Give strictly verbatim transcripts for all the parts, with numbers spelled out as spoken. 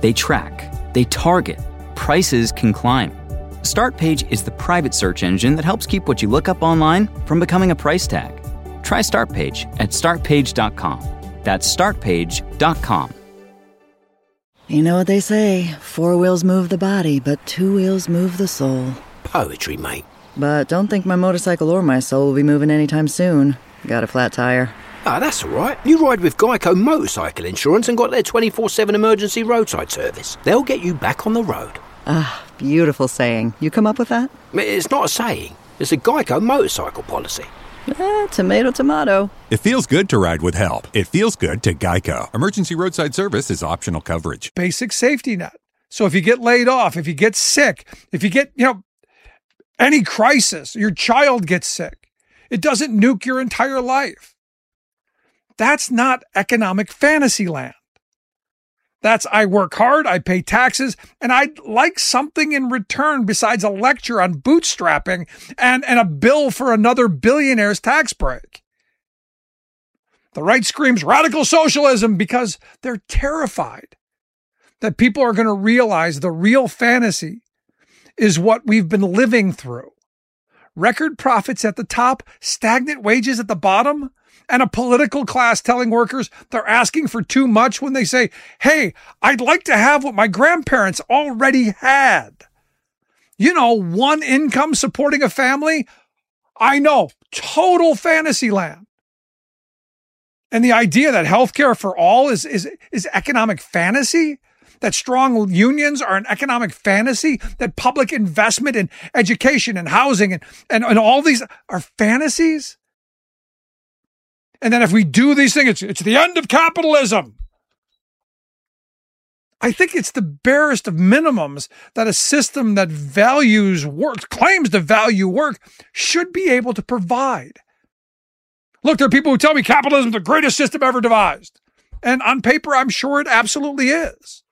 They track, they target, prices can climb. StartPage is the private search engine that helps keep what you look up online from becoming a price tag. Try StartPage at start page dot com. That's start page dot com. You know what they say, four wheels move the body, but two wheels move the soul. Poetry, mate. But don't think my motorcycle or my soul will be moving anytime soon. Got a flat tire. Ah, that's all right. You ride with Geico Motorcycle Insurance and got their twenty-four seven emergency roadside service. They'll get you back on the road. Ah, beautiful saying. You come up with that? It's not a saying. It's a Geico motorcycle policy. Eh, tomato, tomato. It feels good to ride with help. It feels good to Geico. Emergency roadside service is optional coverage. Basic safety net. So if you get laid off, if you get sick, if you get, you know, any crisis, your child gets sick, it doesn't nuke your entire life. That's not economic fantasy land. That's I work hard, I pay taxes, and I'd like something in return besides a lecture on bootstrapping and, and a bill for another billionaire's tax break. The right screams radical socialism because they're terrified that people are going to realize the real fantasy is what we've been living through. Record profits at the top, stagnant wages at the bottom, and a political class telling workers they're asking for too much when they say, hey, I'd like to have what my grandparents already had. You know, one income supporting a family. I know, total fantasy land. And the idea that healthcare for all is, is, is economic fantasy, that strong unions are an economic fantasy, that public investment in education and housing and, and, and all these are fantasies. And then if we do these things, it's, it's the end of capitalism. I think it's the barest of minimums that a system that values work, claims to value work, should be able to provide. Look, there are people who tell me capitalism is the greatest system ever devised. And on paper, I'm sure it absolutely is.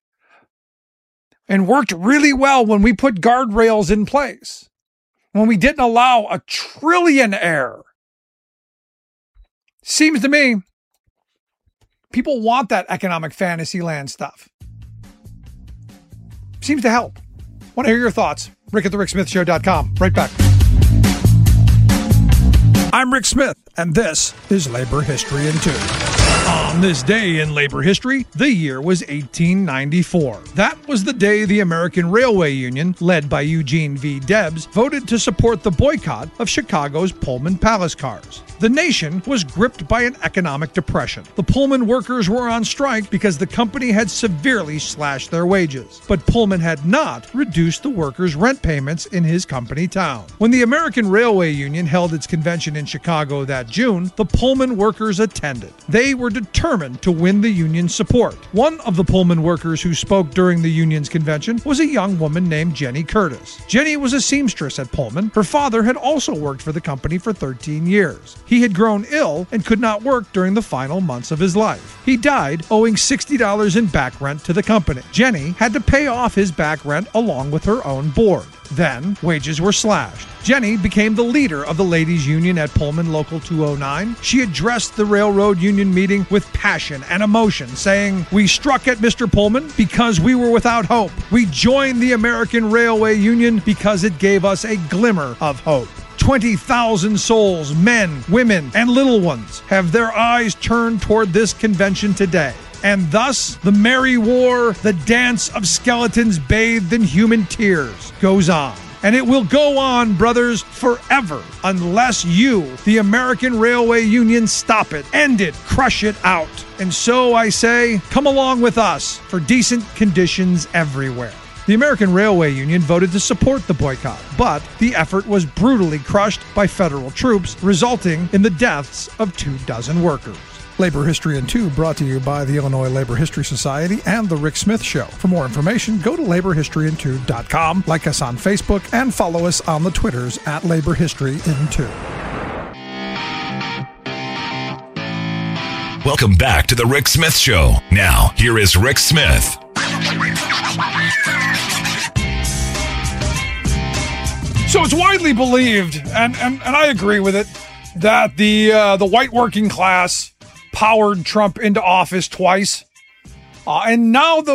And worked really well when we put guardrails in place. When we didn't allow a trillionaire. Seems to me, people want that economic fantasy land stuff. Seems to help. Want to hear your thoughts? Rick at the Rick Smith Show dot com. Right back. I'm Rick Smith, and this is Labor History in Two. On this day in labor history, the year was eighteen ninety-four. That was the day the American Railway Union, led by Eugene V. Debs, voted to support the boycott of Chicago's Pullman Palace cars. The nation was gripped by an economic depression. The Pullman workers were on strike because the company had severely slashed their wages. But Pullman had not reduced the workers' rent payments in his company town. When the American Railway Union held its convention in Chicago that June, the Pullman workers attended. They were determined to win the union's support. One of the Pullman workers who spoke during the union's convention was a young woman named Jenny Curtis. Jenny was a seamstress at Pullman. Her father had also worked for the company for thirteen years. He had grown ill and could not work during the final months of his life. He died owing sixty dollars in back rent to the company. Jenny had to pay off his back rent along with her own board. Then, wages were slashed. Jenny became the leader of the ladies' union at Pullman Local two oh nine. She addressed the railroad union meeting with passion and emotion, saying, "We struck at Mister Pullman because we were without hope. We joined the American Railway Union because it gave us a glimmer of hope." twenty thousand souls, men, women, and little ones, have their eyes turned toward this convention today. And thus, the merry war, the dance of skeletons bathed in human tears, goes on. And it will go on, brothers, forever, unless you, the American Railway Union, stop it, end it, crush it out. And so I say, come along with us for decent conditions everywhere. The American Railway Union voted to support the boycott, but the effort was brutally crushed by federal troops, resulting in the deaths of two dozen workers. Labor History in Two brought to you by the Illinois Labor History Society and The Rick Smith Show. For more information, go to labor history in two dot com, like us on Facebook, and follow us on the Twitters at Labor History in Two. Welcome back to The Rick Smith Show. Now, here is Rick Smith. So it's widely believed, and, and, and I agree with it, that the uh, the white working class powered Trump into office twice. Uh, and now the